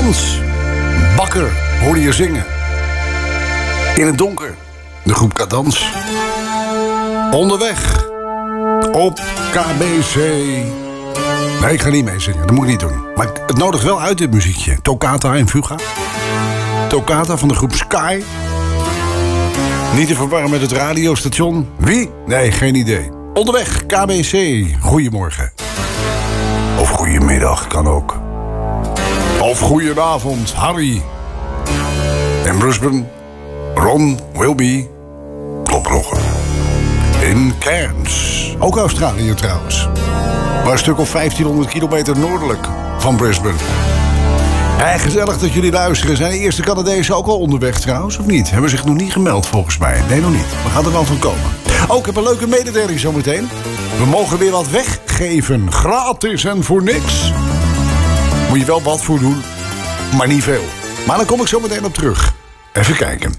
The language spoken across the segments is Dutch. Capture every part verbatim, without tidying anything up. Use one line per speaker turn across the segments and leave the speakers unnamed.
Hans Bakker hoorde je zingen. In het donker. De groep Cadans. Onderweg. Op K B C. Nee, ik ga niet meezingen. Dat moet ik niet doen. Maar het nodigt wel uit, dit muziekje. Toccata en Fuga. Toccata van de groep Sky. Niet te verwarren met het radiostation. Wie? Nee, geen idee. Onderweg, K B C. Goedemorgen. Of goedemiddag, kan ook. Of goedenavond, Harry. In Brisbane, Ron Wilby, Kloprogge. In Cairns, ook Australië trouwens. Maar een stuk of vijftienhonderd kilometer noordelijk van Brisbane. Hey, gezellig dat jullie luisteren. Zijn de eerste Canadezen ook al onderweg trouwens, of niet? Hebben zich nog niet gemeld volgens mij. Nee, nog niet. We gaan er wel van komen. Oh, ik heb een leuke mededeling zometeen. We mogen weer wat weggeven. Gratis en voor niks. Moet je wel wat voor doen, maar niet veel. Maar dan kom ik zo meteen op terug. Even kijken.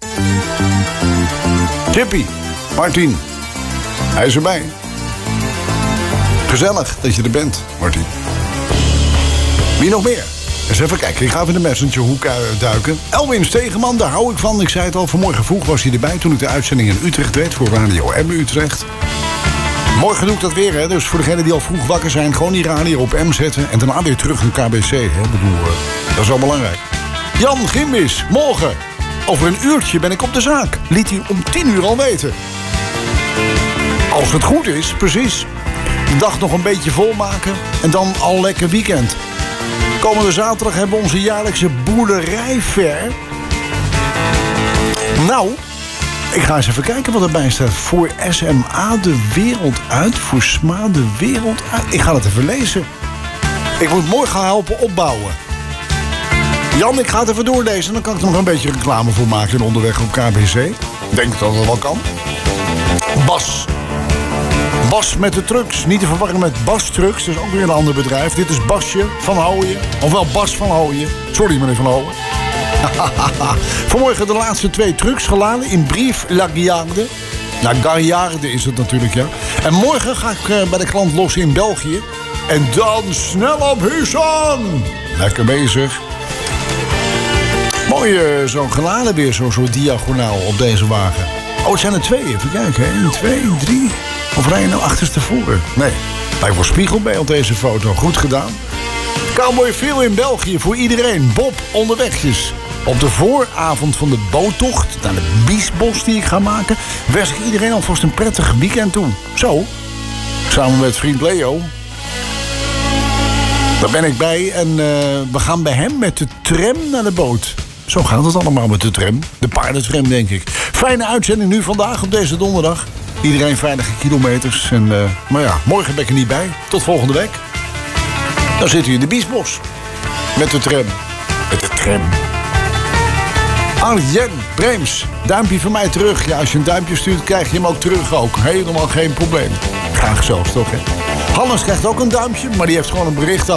Chippy, Martin. Hij is erbij. Gezellig dat je er bent, Martin. Wie nog meer? Eens even kijken, ik ga even in de messengerhoek duiken. Elwin Stegeman, daar hou ik van. Ik zei het al, vanmorgen vroeg was hij erbij toen ik de uitzending in Utrecht deed voor Radio M Utrecht. Morgen doe ik dat weer, hè. Dus voor degenen die al vroeg wakker zijn, gewoon die radio op M zetten en daarna weer terug naar K B C. Hè. Ik bedoel, uh, dat is wel belangrijk. Jan Gimbis, morgen. Over een uurtje ben ik op de zaak. Liet hij om tien uur al weten. Als het goed is, precies. De dag nog een beetje volmaken en dan al lekker weekend. Komende zaterdag hebben we onze jaarlijkse boerderijfair. Nou, ik ga eens even kijken wat erbij staat. Voor S M A de wereld uit. Voor S M A de wereld uit. Ik ga het even lezen. Ik moet morgen gaan helpen opbouwen. Jan, ik ga het even doorlezen. Dan kan ik er nog een beetje reclame voor maken onderweg op K B C. Ik denk dat dat wel kan. Bas. Bas met de trucks. Niet te verwarren met Bas Trucks. Dat is ook weer een ander bedrijf. Dit is Basje van Hooyen. Ofwel Bas van Hooyen. Sorry, meneer Van Hooyen. Vanmorgen de laatste twee trucks geladen in Brief La Gaillarde. La Gaillarde is het natuurlijk, ja. En morgen ga ik uh, bij de klant los in België. En dan snel op Husan. Lekker bezig. Mooi uh, zo'n geladen weer, zo'n zo diagonaal op deze wagen. Oh, het zijn er twee. Even kijken. één, twee, drie. Of rij je nou achterstevoren? Nee. Lijkt wel spiegelbeeld deze foto. Goed gedaan. Cowboy Phil in België voor iedereen. Bob onderwegjes. Op de vooravond van de boottocht naar de Biesbos die ik ga maken, wens ik iedereen alvast een prettig weekend toe. Zo. Samen met vriend Leo. Daar ben ik bij en uh, we gaan bij hem met de tram naar de boot. Zo gaat het allemaal met de tram. De paardentram, denk ik. Fijne uitzending nu vandaag op deze donderdag. Iedereen veilige kilometers. En, uh, maar ja, morgen ben ik er niet bij. Tot volgende week. Dan zit u in de Biesbos. Met de tram. Met de tram. Arjen Breems. Duimpje van mij terug. Ja, als je een duimpje stuurt, krijg je hem ook terug ook. Helemaal geen probleem. Graag zelfs toch, hè. Hannes krijgt ook een duimpje, maar die heeft gewoon een bericht